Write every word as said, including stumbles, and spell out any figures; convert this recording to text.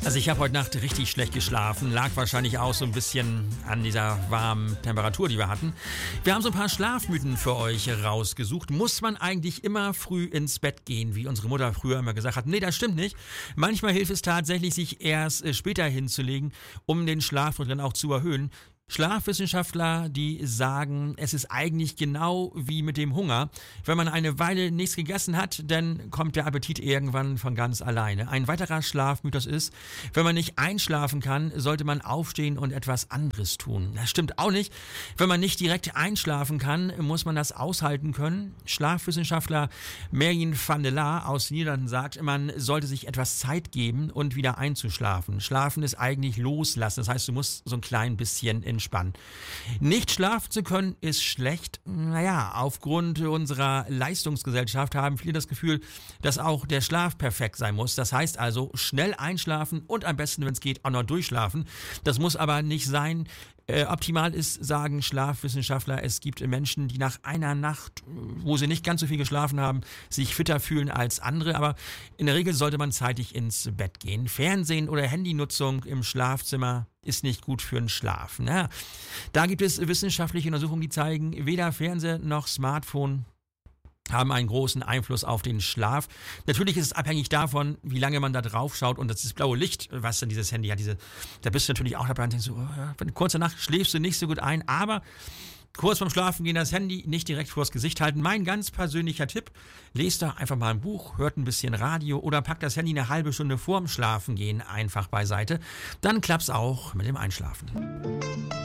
Also ich habe heute Nacht richtig schlecht geschlafen, lag wahrscheinlich auch so ein bisschen an dieser warmen Temperatur, die wir hatten. Wir haben so ein paar Schlafmythen für euch rausgesucht. Muss man eigentlich immer früh ins Bett gehen, wie unsere Mutter früher immer gesagt hat? Nee, das stimmt nicht. Manchmal hilft es tatsächlich, sich erst äh, später hinzulegen, um den Schlafrhythmus dann auch zu erhöhen. Schlafwissenschaftler, die sagen, es ist eigentlich genau wie mit dem Hunger. Wenn man eine Weile nichts gegessen hat, dann kommt der Appetit irgendwann von ganz alleine. Ein weiterer Schlafmythos ist, wenn man nicht einschlafen kann, sollte man aufstehen und etwas anderes tun. Das stimmt auch nicht. Wenn man nicht direkt einschlafen kann, muss man das aushalten können. Schlafwissenschaftler Marijn van der Laar aus Niederlanden sagt, man sollte sich etwas Zeit geben und wieder einzuschlafen. Schlafen ist eigentlich loslassen. Das heißt, du musst so ein klein bisschen entspannen. Nicht schlafen zu können ist schlecht. Naja, aufgrund unserer Leistungsgesellschaft haben viele das Gefühl, dass auch der Schlaf perfekt sein muss. Das heißt also, schnell einschlafen und am besten, wenn es geht, auch noch durchschlafen. Das muss aber nicht sein. Äh, optimal ist, sagen Schlafwissenschaftler, es gibt Menschen, die nach einer Nacht, wo sie nicht ganz so viel geschlafen haben, sich fitter fühlen als andere. Aber in der Regel sollte man zeitig ins Bett gehen. Fernsehen oder Handynutzung im Schlafzimmer ist nicht gut für den Schlaf. Na, da gibt es wissenschaftliche Untersuchungen, die zeigen, weder Fernseher noch Smartphone haben einen großen Einfluss auf den Schlaf. Natürlich ist es abhängig davon, wie lange man da drauf schaut und das ist blaue Licht, was dann dieses Handy hat. Diese, da bist du natürlich auch dabei und denkst so, oh ja, wenn kurz danach schläfst du nicht so gut ein, aber kurz vorm Schlafen gehen, das Handy nicht direkt vors Gesicht halten. Mein ganz persönlicher Tipp, lest da einfach mal ein Buch, hört ein bisschen Radio oder packt das Handy eine halbe Stunde vorm Schlafengehen einfach beiseite. Dann klappt's auch mit dem Einschlafen.